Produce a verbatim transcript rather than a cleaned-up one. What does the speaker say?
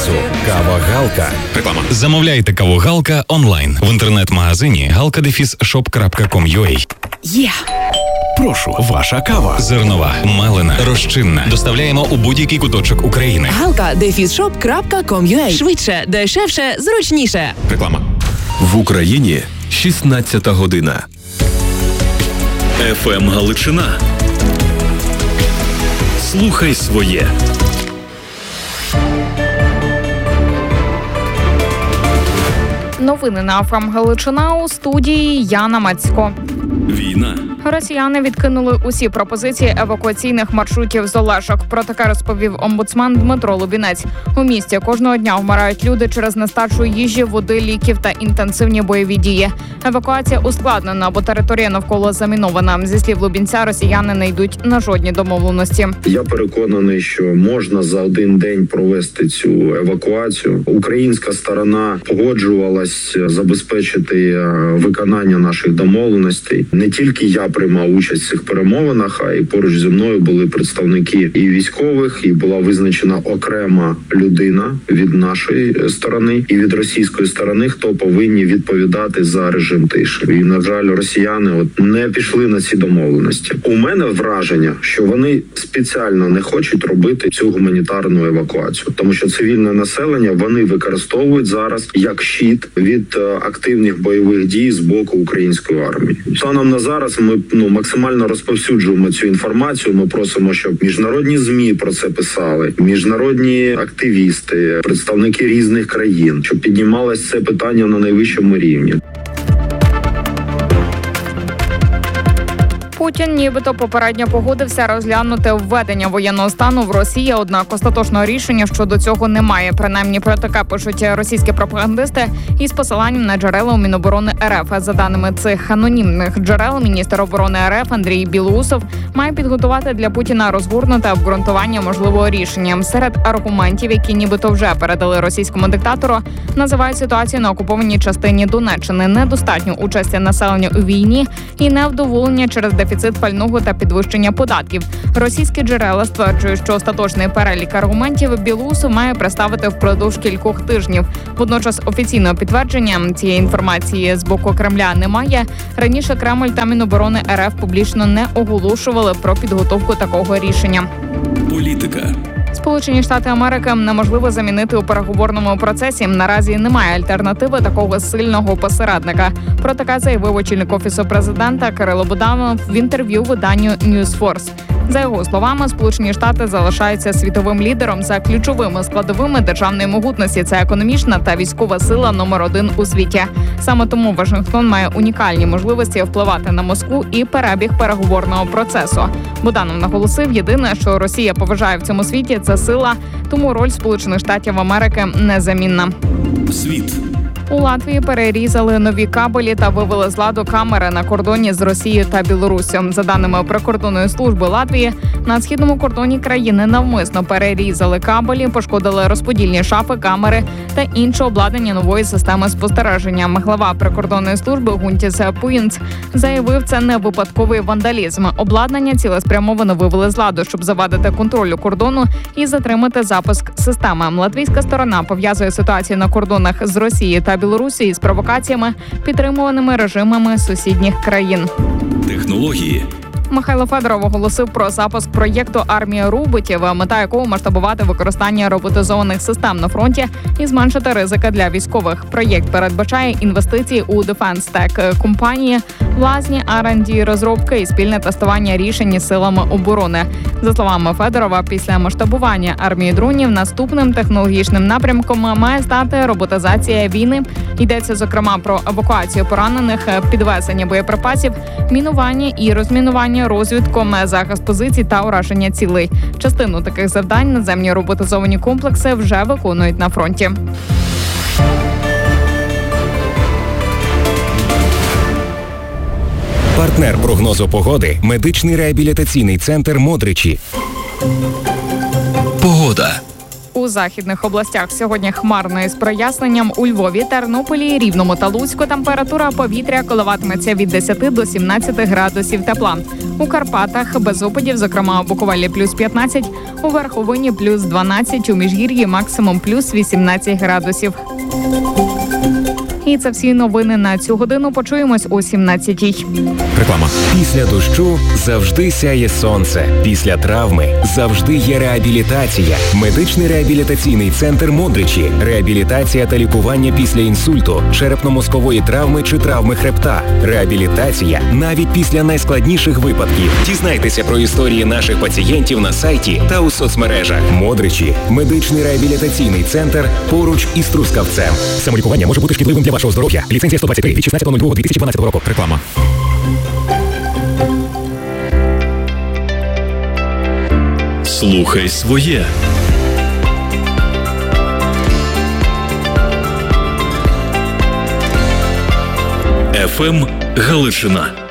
сервісу «Кава Галка». Реклама. Замовляйте каву Галка онлайн в інтернет-магазині галка дефіс шоп крапка ком крапка ю а. Є! Прошу, ваша кава. Зернова, мелена, розчинна. Доставляємо у будь-який куточок України. галка дефіс шоп крапка ком крапка ю а. Швидше, дешевше, зручніше. Реклама. В Україні шістнадцята година. еф ем Галичина. Слухай своє. Новини на еф ем Галичина, у студії Яна Мацько. Війна. Росіяни відкинули усі пропозиції евакуаційних маршрутів з Олешок. Про таке розповів омбудсмен Дмитро Лубінець. У місті кожного дня вмирають люди через нестачу їжі, води, ліків та інтенсивні бойові дії. Евакуація ускладнена, бо територія навколо замінована. Зі слів Лубінця, росіяни не йдуть на жодні домовленості. Я переконаний, що можна за один день провести цю евакуацію. Українська сторона погоджувалась забезпечити виконання наших домовленостей. Не тільки я приймав участь в цих перемовинах, а і поруч зі мною були представники і військових, і була визначена окрема людина від нашої сторони і від російської сторони, хто повинні відповідати за режим тиші. І, на жаль, росіяни от не пішли на ці домовленості. У мене враження, що вони спеціально не хочуть робити цю гуманітарну евакуацію, тому що цивільне населення вони використовують зараз як щит від активних бойових дій з боку української армії. Станом на зараз ми ну максимально розповсюджуємо цю інформацію. Ми просимо, щоб міжнародні ЗМІ про це писали, міжнародні активісти, представники різних країн, щоб піднімалось це питання на найвищому рівні. Путін нібито попередньо погодився розглянути введення воєнного стану в Росії, однак остаточного рішення щодо цього немає. Принаймні про таке пишуть російські пропагандисти із посиланням на джерела у Міноборони РФ. За даними цих анонімних джерел, міністр оборони РФ Андрій Білоусов має підготувати для Путіна розгорнуте обґрунтування можливого рішення. Серед аргументів, які нібито вже передали російському диктатору, називають ситуацію на окупованій частині Донеччини, недостатню участі населення у війні і невдоволення через дефіцит дефіцит пального та підвищення податків. Російські джерела стверджують, що остаточний перелік аргументів Білоусов має представити впродовж кількох тижнів. Водночас офіційного підтвердження цієї інформації з боку Кремля немає. Раніше Кремль та Міноборони РФ публічно не оголошували про підготовку такого рішення. Політика. Сполучені Штати Америки неможливо замінити у переговорному процесі. Наразі немає альтернативи такого сильного посередника. Про таке заявив очільник Офісу президента Кирило Буданов в інтерв'ю виданню News Force. За його словами, Сполучені Штати залишаються світовим лідером за ключовими складовими державної могутності. Це економічна та військова сила номер один у світі. Саме тому Вашингтон має унікальні можливості впливати на Москву і перебіг переговорного процесу. Буданов наголосив, єдине, що Росія поважає в цьому світі, це сила, тому роль Сполучених Штатів Америки незамінна. Світ. У Латвії перерізали нові кабелі та вивели з ладу камери на кордоні з Росією та Білоруссю. За даними прикордонної служби Латвії, на східному кордоні країни навмисно перерізали кабелі, пошкодили розподільні шафи, камери та інше обладнання нової системи спостереження. Глава прикордонної служби Гунтіс Пуїнц заявив, це не випадковий вандалізм. Обладнання цілеспрямовано вивели з ладу, щоб завадити контролю кордону і затримати запуск системи. Латвійська сторона пов'язує ситуацію на кордонах з Росією та Білорусі з провокаціями, підтримуваними режимами сусідніх країн. Технології. Михайло Федоров оголосив про запуск проєкту «Армія роботів», мета якого масштабувати використання роботизованих систем на фронті і зменшити ризики для військових. Проєкт передбачає інвестиції у Defense Tech компанії, власні ар енд ді розробки і спільне тестування рішень із силами оборони. За словами Федорова, після масштабування армії дронів наступним технологічним напрямком має стати роботизація війни. Йдеться, зокрема, про евакуацію поранених, підвезення боєприпасів, мінування і розмінування, розвідку, захист позицій та ураження цілей. Частину таких завдань наземні роботизовані комплекси вже виконують на фронті. Партнер прогнозу погоди – медичний реабілітаційний центр «Модричі». Погода. У західних областях сьогодні хмарно із проясненням. У Львові, Тернополі, Рівному та Луцьку температура повітря коливатиметься від десяти до сімнадцяти градусів тепла. У Карпатах без опадів, зокрема у Буковелі плюс п'ятнадцять, у Верховині плюс дванадцять, у Міжгір'ї максимум плюс вісімнадцять градусів. І це всі новини на цю годину. Почуємось о сімнадцятій. Реклама. Після дощу завжди сяє сонце. Після травми завжди є реабілітація. Медичний реабілітаційний центр Модричі. Реабілітація та лікування після інсульту, черепно-мозкової травми чи травми хребта. Реабілітація навіть після найскладніших випадків. Дізнайтеся про історії наших пацієнтів на сайті та у соцмережах. Модричі. Медичний реабілітаційний центр поруч із Трускавцем. Самолікування може бути шкідливим для вашого здоров'я. Ліцензія сто двадцять три від шістнадцятого лютого дві тисячі дванадцятого року. Реклама. Слухай своє. еф ем Галичина.